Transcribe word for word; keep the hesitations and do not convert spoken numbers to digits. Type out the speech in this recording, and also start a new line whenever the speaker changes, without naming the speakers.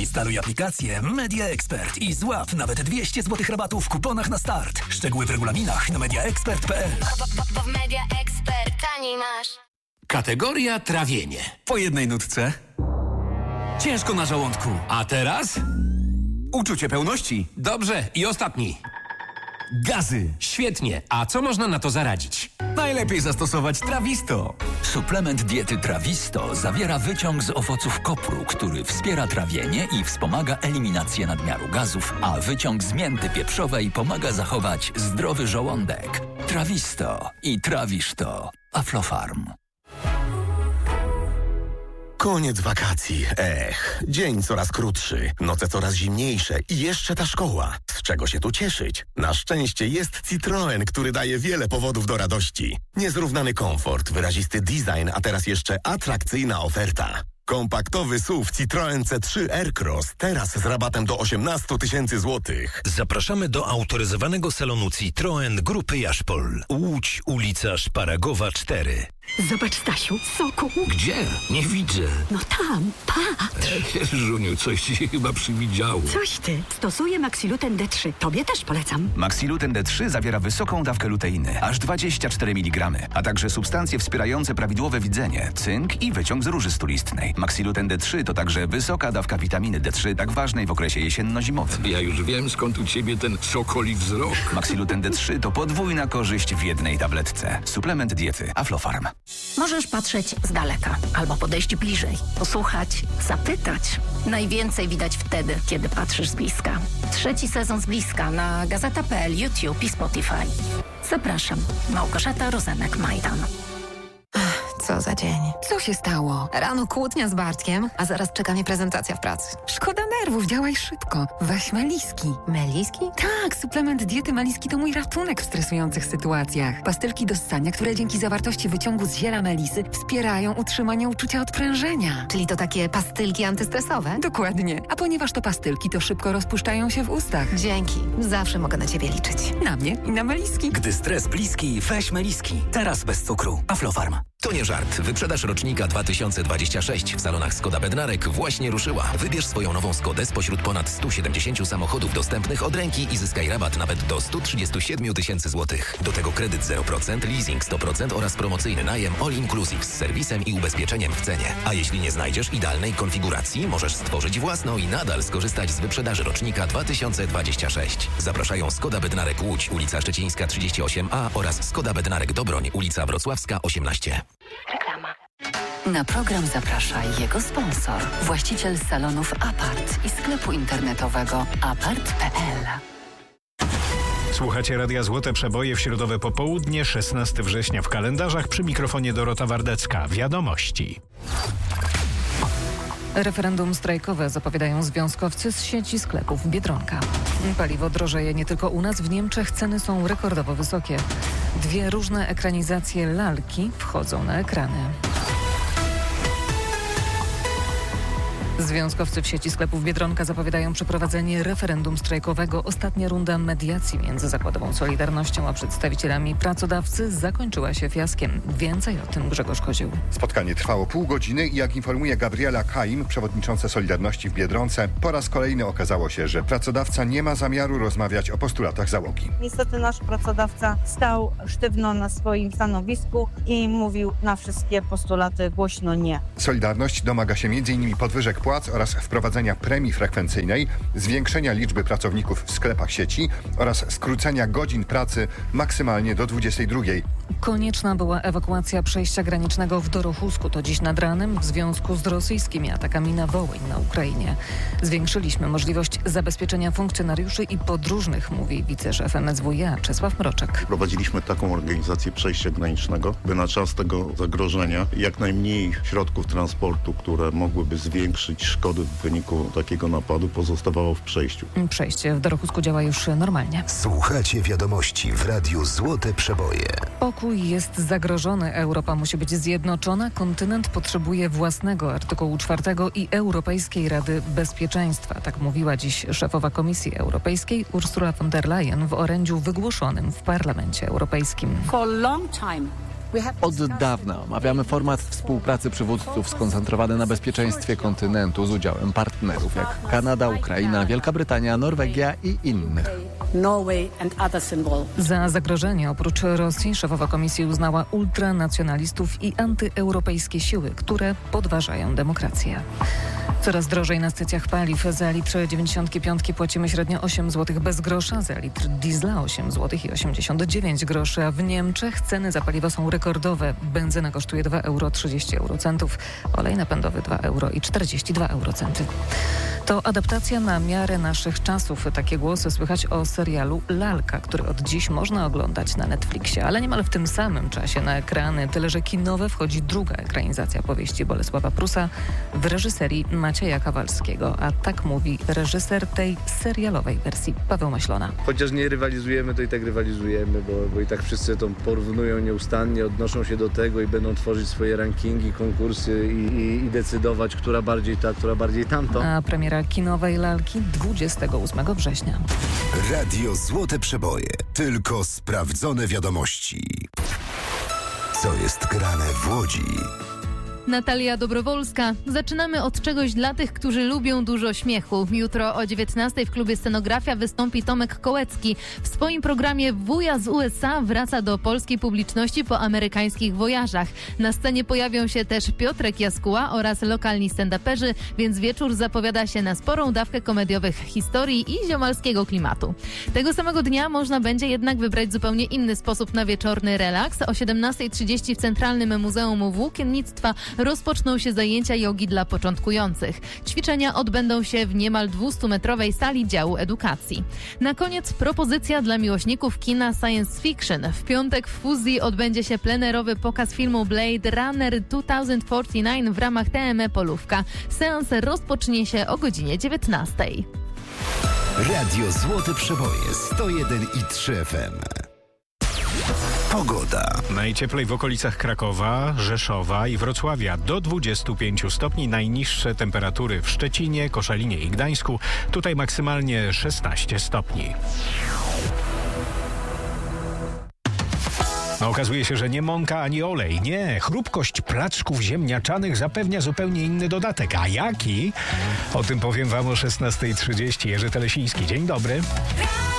Zainstaluj aplikację Media Expert i złap nawet dwieście złotych rabatu w kuponach na start. Szczegóły w regulaminach na media expert kropka p l.
Bo w Media Expert taniej masz.
Kategoria trawienie.
Po jednej nutce. Ciężko na żołądku.
A teraz?
Uczucie pełności.
Dobrze, i ostatni.
Gazy.
Świetnie. A co można na to zaradzić?
Najlepiej zastosować Trawisto.
Suplement diety Trawisto zawiera wyciąg z owoców kopru, który wspiera trawienie i wspomaga eliminację nadmiaru gazów, a wyciąg z mięty pieprzowej pomaga zachować zdrowy żołądek. Trawisto i trawisz to. Aflofarm.
Koniec wakacji. Ech, dzień coraz krótszy, noce coraz zimniejsze i jeszcze ta szkoła. Z czego się tu cieszyć? Na szczęście jest Citroen, który daje wiele powodów do radości. Niezrównany komfort, wyrazisty design, a teraz jeszcze atrakcyjna oferta. Kompaktowy S U V Citroen C trzy Aircross teraz z rabatem do osiemnaście tysięcy złotych.
Zapraszamy do autoryzowanego salonu Citroen Grupy Jaszpol. Łódź, ulica Szparagowa cztery.
Zobacz, Stasiu, soku.
Gdzie? Nie widzę.
No tam, patrz.
Żuniu, coś ci się chyba przywidziało.
Coś ty. Stosuję Maxiluten D trzy. Tobie też polecam.
Maxiluten D trzy zawiera wysoką dawkę luteiny, aż dwadzieścia cztery miligramy, a także substancje wspierające prawidłowe widzenie, cynk i wyciąg z róży stulistnej. Maxiluten D trzy to także wysoka dawka witaminy D trzy, tak ważnej w okresie jesienno-zimowym.
Ja już wiem, skąd u ciebie ten sokoli wzrok.
Maxiluten D trzy to podwójna korzyść w jednej tabletce. Suplement diety Aflofarm.
Możesz patrzeć z daleka albo podejść bliżej, posłuchać, zapytać. Najwięcej widać wtedy, kiedy patrzysz z bliska. Trzeci sezon z bliska na gazeta kropka p l, YouTube i Spotify. Zapraszam. Małgorzata Rozenek-Majdan.
Co za dzień. Co się stało? Rano kłótnia z Bartkiem, a zaraz czeka mnie prezentacja w pracy. Szkoda nerwów, działaj szybko. Weź Meliski. Meliski? Tak, suplement diety Meliski to mój ratunek w stresujących sytuacjach. Pastylki do ssania, które dzięki zawartości wyciągu z ziela melisy wspierają utrzymanie uczucia odprężenia. Czyli to takie pastylki antystresowe? Dokładnie. A ponieważ to pastylki, to szybko rozpuszczają się w ustach. Dzięki. Zawsze mogę na ciebie liczyć. Na mnie i na Meliski.
Gdy stres bliski, weź Meliski. Teraz bez cukru. Aflofarm.
To nie żart. Wyprzedaż rocznika dwa tysiące dwudziestego szóstego w salonach Skoda Bednarek właśnie ruszyła. Wybierz swoją nową Skodę spośród ponad stu siedemdziesięciu samochodów dostępnych od ręki i zyskaj rabat nawet do stu trzydziestu siedmiu tysięcy złotych. Do tego kredyt zero procent, leasing sto procent oraz promocyjny najem all inclusive z serwisem i ubezpieczeniem w cenie. A jeśli nie znajdziesz idealnej konfiguracji, możesz stworzyć własną i nadal skorzystać z wyprzedaży rocznika dwa tysiące dwudziestego szóstego. Zapraszają Skoda Bednarek Łódź, ulica Szczecińska trzydzieści osiem A oraz Skoda Bednarek Dobroń, ulica Wrocławska osiemnaście.
Reklama.
Na program zaprasza jego sponsor, właściciel salonów Apart i sklepu internetowego apart kropka p l.
Słuchacie Radia Złote Przeboje w środowe popołudnie, szesnastego września w kalendarzach, przy mikrofonie Dorota Wardecka. Wiadomości.
Referendum strajkowe zapowiadają związkowcy z sieci sklepów Biedronka. Paliwo drożeje nie tylko u nas, w Niemczech ceny są rekordowo wysokie. Dwie różne ekranizacje lalki wchodzą na ekrany. Związkowcy w sieci sklepów Biedronka zapowiadają przeprowadzenie referendum strajkowego. Ostatnia runda mediacji między zakładową Solidarnością a przedstawicielami pracodawcy zakończyła się fiaskiem. Więcej o tym Grzegorz Kozioł.
Spotkanie trwało pół godziny i jak informuje Gabriela Kaim, przewodnicząca Solidarności w Biedronce, po raz kolejny okazało się, że pracodawca nie ma zamiaru rozmawiać o postulatach załogi.
Niestety nasz pracodawca stał sztywno na swoim stanowisku i mówił na wszystkie postulaty głośno nie.
Solidarność domaga się między innymi podwyżek płac oraz wprowadzenia premii frekwencyjnej, zwiększenia liczby pracowników w sklepach sieci oraz skrócenia godzin pracy maksymalnie do dwudziestej drugiej.
Konieczna była ewakuacja przejścia granicznego w Dorochusku. To dziś nad ranem w związku z rosyjskimi atakami na Wołyń na Ukrainie. Zwiększyliśmy możliwość zabezpieczenia funkcjonariuszy i podróżnych, mówi wiceszef M S W iA Czesław Mroczek.
Prowadziliśmy taką organizację przejścia granicznego, by na czas tego zagrożenia jak najmniej środków transportu, które mogłyby zwiększyć szkody w wyniku takiego napadu, pozostawało w przejściu.
Przejście w Dorochusku działa już normalnie.
Słuchacie wiadomości w Radiu Złote Przeboje.
Pokój jest zagrożony. Europa musi być zjednoczona. Kontynent potrzebuje własnego artykułu czwartego i Europejskiej Rady Bezpieczeństwa. Tak mówiła dziś szefowa Komisji Europejskiej Ursula von der Leyen w orędziu wygłoszonym w Parlamencie Europejskim.
For a long time. Od dawna omawiamy format współpracy przywódców skoncentrowany na bezpieczeństwie kontynentu z udziałem partnerów jak Kanada, Ukraina, Wielka Brytania, Norwegia i innych.
Za zagrożenie oprócz Rosji szefowa komisji uznała ultranacjonalistów i antyeuropejskie siły, które podważają demokrację. Coraz drożej na stacjach paliw. Za litr dziewięćdziesiąt pięć płacimy średnio osiem złotych bez grosza, za litr diesla osiem złotych i osiemdziesiąt dziewięć groszy, a w Niemczech ceny za paliwo są rekordowe. Benzyna kosztuje dwa euro trzydzieści eurocentów, olej napędowy dwa euro i czterdzieści dwa eurocenty. To adaptacja na miarę naszych czasów. Takie głosy słychać o serialu Lalka, który od dziś można oglądać na Netflixie, ale niemal w tym samym czasie na ekrany, tyle że kinowe, wchodzi druga ekranizacja powieści Bolesława Prusa w reżyserii Macieja Kawalskiego, a tak mówi reżyser tej serialowej wersji Paweł Maślona.
Chociaż nie rywalizujemy, to i tak rywalizujemy, bo, bo i tak wszyscy to porównują nieustannie, odnoszą się do tego i będą tworzyć swoje rankingi, konkursy i, i, i decydować, która bardziej ta, która bardziej tamto.
A premiera kinowej Lalki dwudziestego ósmego września.
Radio Złote Przeboje. Tylko sprawdzone wiadomości. Co jest grane w Łodzi?
Natalia Dobrowolska. Zaczynamy od czegoś dla tych, którzy lubią dużo śmiechu. Jutro o dziewiętnastej w klubie Scenografia wystąpi Tomek Kołecki. W swoim programie Wuja z U S A wraca do polskiej publiczności po amerykańskich wojażach. Na scenie pojawią się też Piotrek Jaskuła oraz lokalni stand-uperzy, więc wieczór zapowiada się na sporą dawkę komediowych historii i ziomalskiego klimatu. Tego samego dnia można będzie jednak wybrać zupełnie inny sposób na wieczorny relaks. O siedemnastej trzydzieści w Centralnym Muzeum Włókiennictwa rozpoczną się zajęcia jogi dla początkujących. Ćwiczenia odbędą się w niemal dwustumetrowej sali działu edukacji. Na koniec propozycja dla miłośników kina science fiction. W piątek w Fuzji odbędzie się plenerowy pokaz filmu Blade Runner dwa tysiące czterdzieści dziewięć w ramach T M E Polówka. Seans rozpocznie się o godzinie dziewiętnastej.
Radio Złote Przeboje sto jeden i trzy F M. Pogoda.
Najcieplej w okolicach Krakowa, Rzeszowa i Wrocławia do dwudziestu pięciu stopni. Najniższe temperatury w Szczecinie, Koszalinie i Gdańsku. Tutaj maksymalnie szesnaście stopni. No, okazuje się, że nie mąka ani olej. Nie, chrupkość placków ziemniaczanych zapewnia zupełnie inny dodatek. A jaki? O tym powiem wam o szesnastej trzydzieści. Jerzy Telesiński. Dzień dobry.